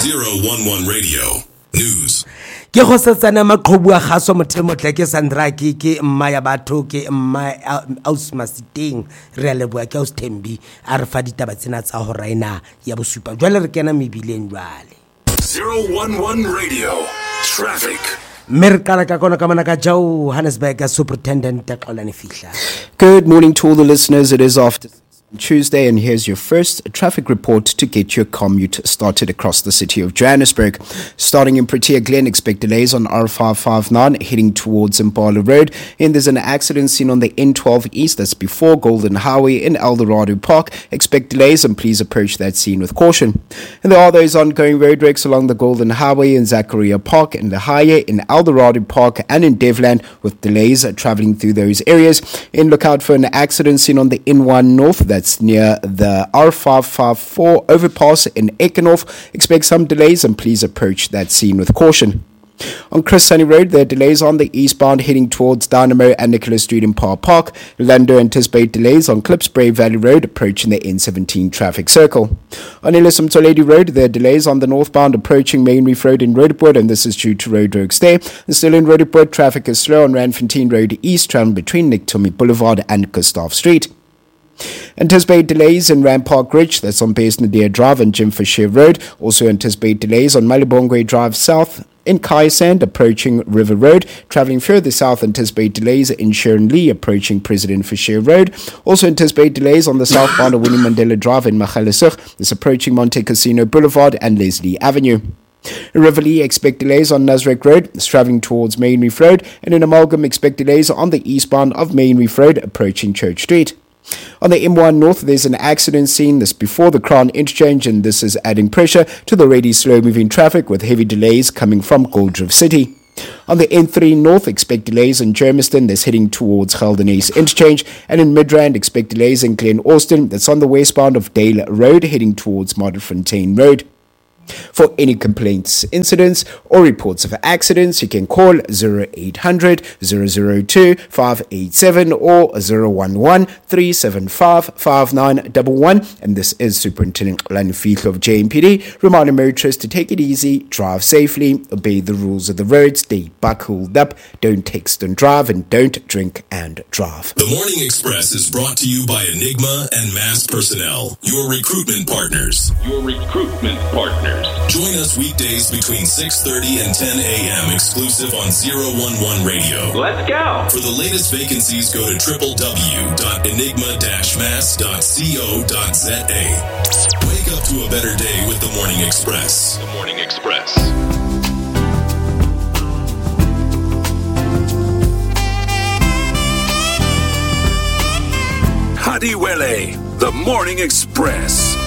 011 Radio News. Ke go setsana maqhobu a gaso mothemotle ke Sandra ke mma ya batho ke mma Ausmasiteng re a leboa ke Austembi a re fa ditaba tsena tsa ho raina ya bosupa jwale re kena mebileng jwale 011 Radio Traffic. Merkala ka kona ka mana ka Johannesburg Superintendent Xolani Fihla. Good morning to all the listeners. It is after Tuesday, and here's your first traffic report to get your commute started across the city of Johannesburg. Starting in Protea Glen, expect delays on R559 heading towards Impala Road. And there's an accident seen on the N12 East, that's before Golden Highway in Eldorado Park. Expect delays and please approach that scene with caution. And there are those ongoing road wrecks along the Golden Highway in Zachariah Park, in the Higher, in Eldorado Park and in Devland, with delays traveling through those areas. And look out for an accident seen on the N1 North, that's near the R554 overpass in Ekenhof. Expect some delays and please approach that scene with caution. On Chris Sunny Road, there are delays on the eastbound heading towards Dynamo and Nicholas Street in Power Park. Lando anticipate delays on Klipspray Valley Road approaching the N17 traffic circle. On Ellis Mtoledi Road, there are delays on the northbound approaching Main Reef Road in Roodepoort, and this is due to roadworks there. And still in Roodepoort, traffic is slow on Randfontein Road East, traveling between Nick Tumi Boulevard and Gustav Street. Anticipate delays in Rampark Ridge, that's on Base Nadir Drive and Jim Fisher Road. Also anticipate delays on Malibongwe Drive South in Kaisand approaching River Road. Travelling further south, anticipate delays in Sharon Lee approaching President Fisher Road. Also anticipate delays on the southbound of Winnie Mandela Drive in Magaliesig, this approaching Monte Casino Boulevard and Leslie Avenue. In Riverlea, expect delays on Nasrec Road, it's travelling towards Main Reef Road. And in Amalgam, expect delays on the eastbound of Main Reef Road approaching Church Street. On the M1 North, there's an accident scene this before the Crown Interchange, and this is adding pressure to the already slow-moving traffic with heavy delays coming from Goldrift City. On the N3 North, expect delays in Germiston, that's heading towards Geldenhuys Interchange, and in Midrand, expect delays in Glen Austin, that's on the westbound of Dale Road, heading towards Modderfontein Road. For any complaints, incidents, or reports of accidents, you can call 0800 002 587 or 011 375 5911. And this is Superintendent Xolani Fihla of JMPD, reminding motorists to take it easy, drive safely, obey the rules of the road, stay buckled up, don't text and drive, and don't drink and drive. The Morning Express is brought to you by Enigma and Mass Personnel, your recruitment partners. Join us weekdays between 6:30 and 10 a.m. exclusive on 011 Radio. Let's go! For the latest vacancies, go to www.enigma-mass.co.za. Wake up to a better day with the Morning Express. The Morning Express. Hadiwele, the Morning Express.